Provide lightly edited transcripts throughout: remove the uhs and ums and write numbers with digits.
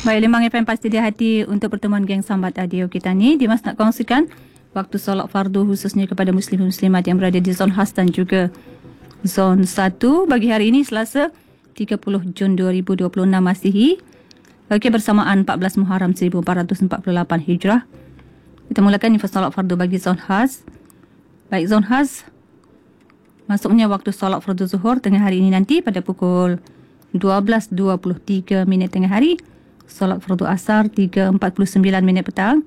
Baik, Lembang FM pasti di hati untuk pertemuan geng sambat audio kita ni. Dimas nak kongsikan waktu solat fardu khususnya kepada muslim-muslimat yang berada di zon khas dan juga zon 1 bagi hari ini Selasa 30 Jun 2026 Masihi. Okey, bersamaan 14 Muharram 1448 Hijrah. Kita mulakan info solat fardu bagi zon khas. Baik, zon khas masuknya waktu solat fardu zuhur tengah hari ini nanti pada pukul 12.23 minit tengah hari. Solat fardu asar 3.49 minit petang.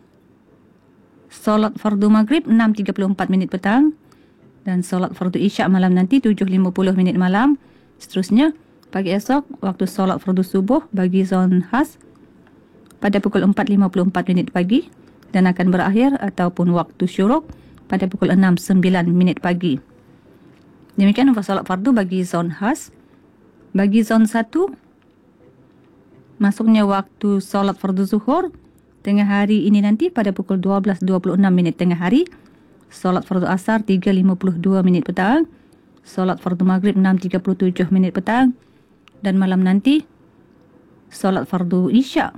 Solat fardu maghrib 6.34 minit petang. Dan solat fardu isyak malam nanti 7.50 minit malam. Seterusnya, pagi esok waktu solat fardu subuh bagi zon khas pada pukul 4.54 minit pagi dan akan berakhir ataupun waktu syuruk pada pukul 6.09 minit pagi. Demikian untuk solat fardu bagi zon khas. Bagi zon 1, masuknya waktu solat fardu zuhur tengah hari ini nanti pada pukul 12.26 minit tengah hari. Solat fardu asar 3.52 minit petang. Solat fardu maghrib 6.37 minit petang. Dan malam nanti solat fardu isyak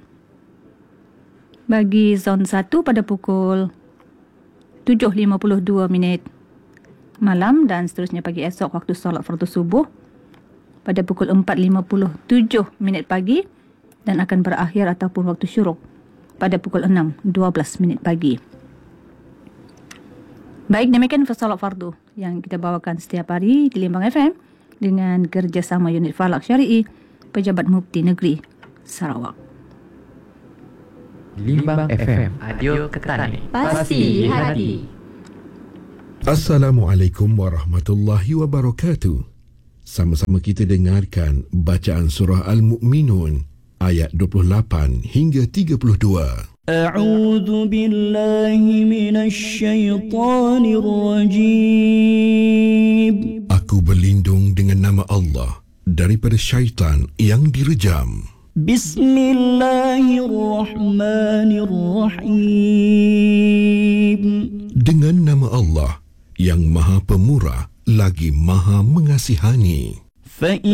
bagi zon 1 pada pukul 7.52 minit malam. Dan seterusnya pagi esok waktu solat fardu subuh pada pukul 4.57 minit pagi dan akan berakhir ataupun waktu syuruk pada pukul 6.12 minit pagi. Baik, demikian solat fardu yang kita bawakan setiap hari di Lembang FM dengan kerjasama unit Falak Syari'i Pejabat Mufti Negeri Sarawak. Lembang FM, audio Ketani, pasti di hati. Assalamualaikum warahmatullahi wabarakatuh. Sama-sama kita dengarkan bacaan surah Al-Mu'minun ayat 28 hingga 32. A'udzu billahi minasy syaithanir rajim. Aku berlindung dengan nama Allah daripada syaitan yang direjam. Bismillahirrahmanirrahim. Dengan nama Allah yang Maha Pemurah lagi Maha Mengasihani.